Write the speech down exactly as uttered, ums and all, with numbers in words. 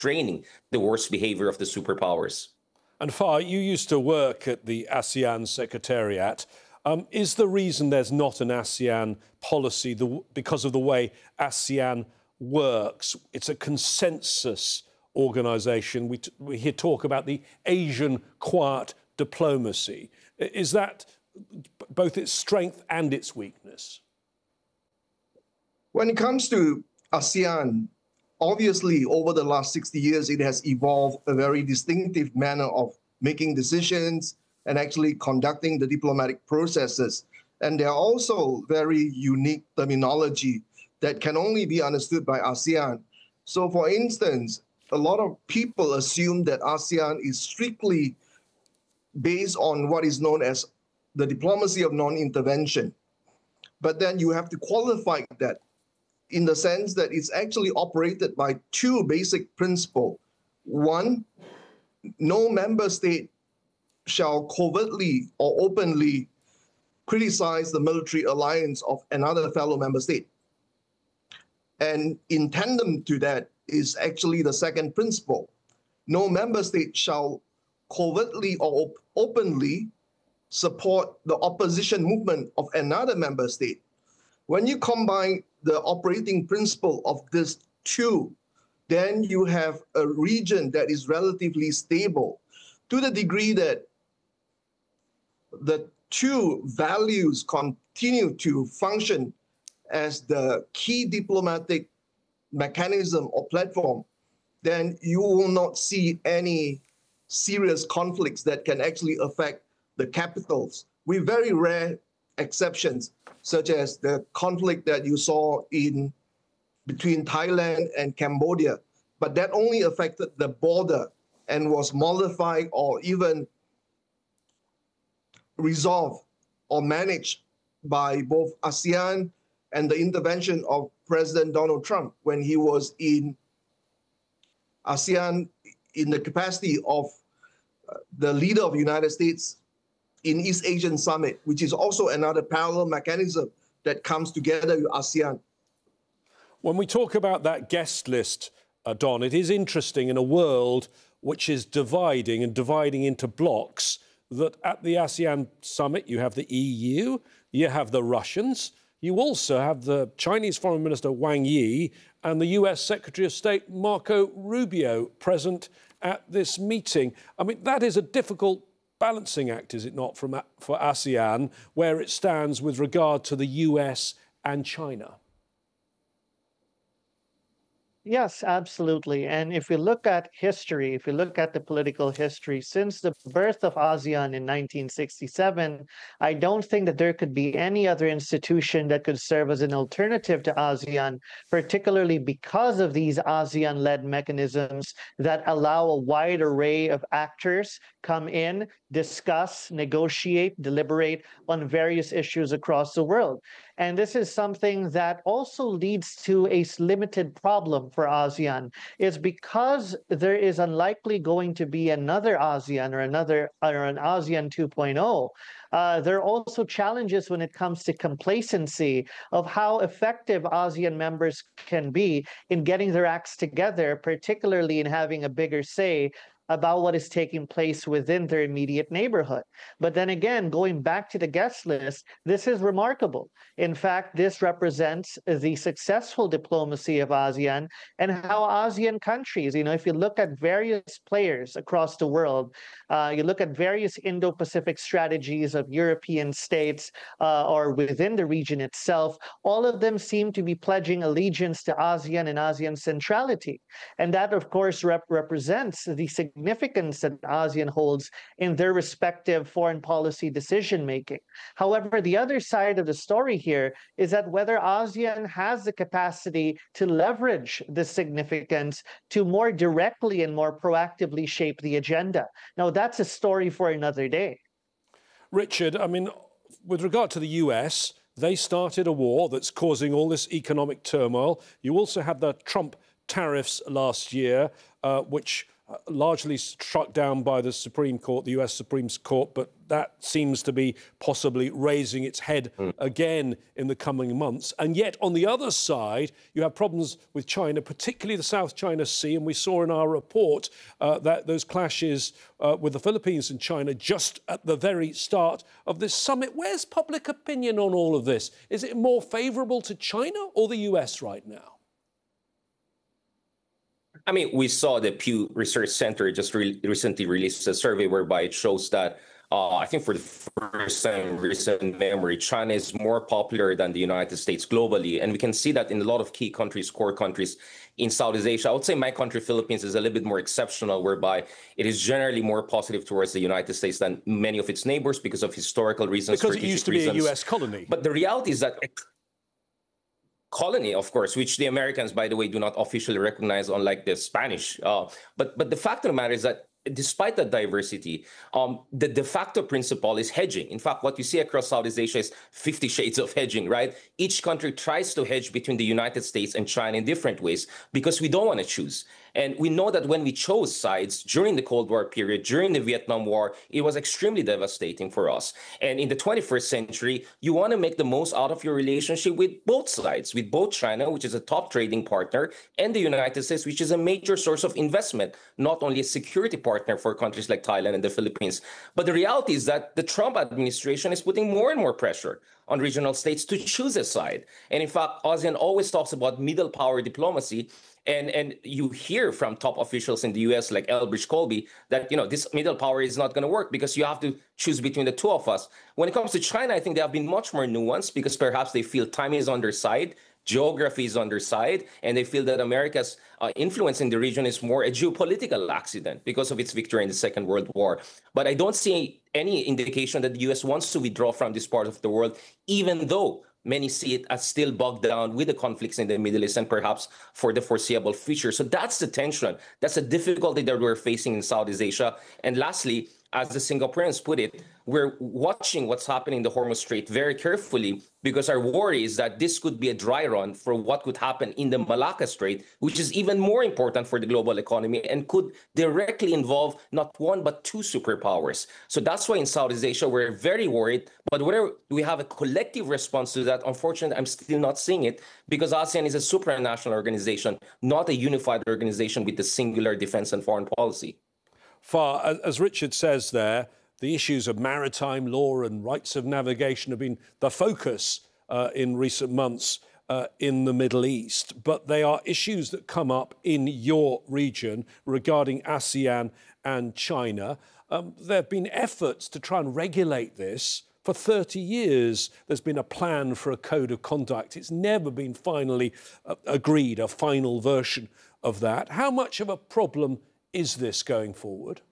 restraining the worst behavior of the superpowers. And Fah, you used to work at the ASEAN Secretariat. Um, is the reason there's not an ASEAN policy the, because of the way ASEAN works? It's a consensus organisation. We, t we hear talk about the Asian quiet diplomacy. Is that both its strength and its weakness? When it comes to ASEAN, obviously over the last sixty years, it has evolved a very distinctive manner of making decisions and actually conducting the diplomatic processes. And there are also very unique terminology that can only be understood by ASEAN. So for instance, a lot of people assume that ASEAN is strictly based on what is known as the diplomacy of non-intervention. But then you have to qualify that in the sense that it's actually operated by two basic principles. One, no member state shall covertly or openly criticize the military alliance of another fellow member state. And in tandem to that is actually the second principle. No member state shall covertly or op openly support the opposition movement of another member state. When you combine the operating principle of these two, then you have a region that is relatively stable to the degree that the two values continue to function as the key diplomatic mechanism or platform, then you will not see any serious conflicts that can actually affect the capitals, with very rare exceptions, such as the conflict that you saw in between Thailand and Cambodia. But that only affected the border and was modified or even resolved or managed by both ASEAN and the intervention of President Donald Trump when he was in ASEAN in the capacity of uh, the leader of the United States in East Asian Summit, which is also another parallel mechanism that comes together with ASEAN. When we talk about that guest list, uh, Don, it is interesting in a world which is dividing and dividing into blocks that at the ASEAN Summit you have the E U, you have the Russians, you also have the Chinese Foreign Minister Wang Yi and the U S Secretary of State Marco Rubio present at this meeting. I mean, that is a difficult balancing act, is it not, from, for ASEAN, where it stands with regard to the U S and China? Yes, absolutely. And if we look at history, if we look at the political history, since the birth of ASEAN in nineteen sixty-seven, I don't think that there could be any other institution that could serve as an alternative to ASEAN, particularly because of these ASEAN-led mechanisms that allow a wide array of actors come in, discuss, negotiate, deliberate on various issues across the world. And this is something that also leads to a limited problem for ASEAN. Is because there is unlikely going to be another ASEAN or another or an ASEAN two point oh. Uh, there are also challenges when it comes to complacency of how effective ASEAN members can be in getting their acts together, particularly in having a bigger say about what is taking place within their immediate neighborhood. But then again, going back to the guest list, this is remarkable. In fact, this represents the successful diplomacy of ASEAN and how ASEAN countries, you know, if you look at various players across the world, uh, you look at various Indo-Pacific strategies of European states uh, or within the region itself, all of them seem to be pledging allegiance to ASEAN and ASEAN centrality. And that, of course, rep represents the significance significance that ASEAN holds in their respective foreign policy decision-making. However, the other side of the story here is that whether ASEAN has the capacity to leverage this significance to more directly and more proactively shape the agenda. Now, that's a story for another day. Richard, I mean, with regard to the U S, they started a war that's causing all this economic turmoil. You also had the Trump tariffs last year, uh, which uh, largely struck down by the Supreme Court, the U S Supreme Court, but that seems to be possibly raising its head mm. again in the coming months. And yet, on the other side, you have problems with China, particularly the South China Sea. And we saw in our report uh, that those clashes uh, with the Philippines and China just at the very start of this summit. Where's public opinion on all of this? Is it more favourable to China or the U S right now? I mean, we saw the Pew Research Center just re recently released a survey whereby it shows that Uh, I think for the first time in recent memory, China is more popular than the United States globally. And we can see that in a lot of key countries, core countries in Southeast Asia. I would say my country, Philippines, is a little bit more exceptional, whereby it is generally more positive towards the United States than many of its neighbors because of historical reasons. Because it used to reasons. be a U S colony. But the reality is that colony, of course, which the Americans, by the way, do not officially recognize, unlike the Spanish. Uh, but, but the fact of the matter is that despite that diversity, um, the de facto principle is hedging. In fact, what you see across Southeast Asia is fifty shades of hedging, right? Each country tries to hedge between the United States and China in different ways because we don't want to choose. And we know that when we chose sides during the Cold War period, during the Vietnam War, it was extremely devastating for us. And in the twenty-first century, you want to make the most out of your relationship with both sides, with both China, which is a top trading partner, and the United States, which is a major source of investment, not only a security partner for countries like Thailand and the Philippines. But the reality is that the Trump administration is putting more and more pressure on regional states to choose a side. And in fact, ASEAN always talks about middle power diplomacy. And, and you hear from top officials in the U S like Elbridge Colby that, you know, this middle power is not going to work because you have to choose between the two of us. When it comes to China, I think they have been much more nuanced because perhaps they feel time is on their side, geography is on their side, and they feel that America's uh, influence in the region is more a geopolitical accident because of its victory in the Second World War. But I don't see any indication that the U S wants to withdraw from this part of the world, even though many see it as still bogged down with the conflicts in the Middle East and perhaps for the foreseeable future. So that's the tension. That's a difficulty that we're facing in Southeast Asia. And lastly, as the Singaporeans put it, we're watching what's happening in the Hormuz Strait very carefully because our worry is that this could be a dry run for what could happen in the Malacca Strait, which is even more important for the global economy and could directly involve not one but two superpowers. So that's why in Southeast Asia, we're very worried. But whether we have a collective response to that, unfortunately, I'm still not seeing it because ASEAN is a supranational organization, not a unified organization with a singular defense and foreign policy. Far, as Richard says there, the issues of maritime law and rights of navigation have been the focus uh, in recent months uh, in the Middle East. But they are issues that come up in your region regarding ASEAN and China. Um, there have been efforts to try and regulate this. For thirty years, there's been a plan for a code of conduct. It's never been finally uh, agreed, a final version of that. How much of a problem is this going forward?